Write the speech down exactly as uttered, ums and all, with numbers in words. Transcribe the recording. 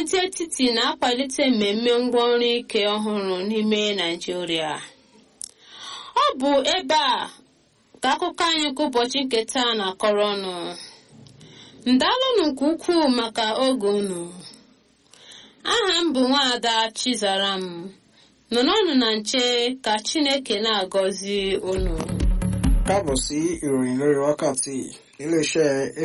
Gọọmenti etiti na-akwalite mmemme ngwaọrụ ike ọhụrụ n'ime Naịjirịa. Ọ bụ ebe a ka akụkọ anyị nke ụbọchị nke taa na-akọrọ ọnụ. Ndalụnụ nke ukwuu maka oge unu. Aha m bụ Nwaada Chizaram. Nọnọnụ na nche ka Chineke na-agọzi unu. Káàbọ̀ sí ìròyìn lórí wákàtí iléeṣẹ́